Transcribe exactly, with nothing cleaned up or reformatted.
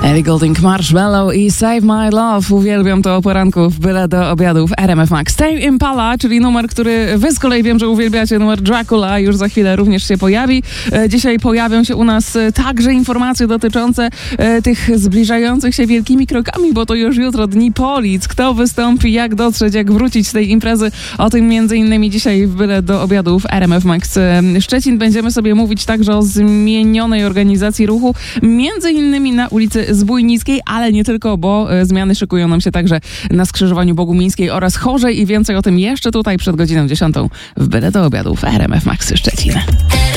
Ellie Goulding, Marshmallow i Save My Love. Uwielbiam to o poranku w byle do obiadów R M F Max. Tame Impala, czyli numer, który wy z kolei wiem, że uwielbiacie, numer Dracula, już za chwilę również się pojawi. Dzisiaj pojawią się u nas także informacje dotyczące tych zbliżających się wielkimi krokami, bo to już jutro Dni Polic. Kto wystąpi, jak dotrzeć, jak wrócić z tej imprezy. O tym między innymi dzisiaj w byle do obiadów R M F Max Szczecin. Będziemy sobie mówić także o zmienionej organizacji ruchu, między innymi na ulicy Zbójnickiej, ale nie tylko, bo zmiany szykują nam się także na skrzyżowaniu Bogumińskiej oraz Chorzej i więcej o tym jeszcze tutaj przed godziną dziesiątą w byle do obiadów R M F Max Szczecin.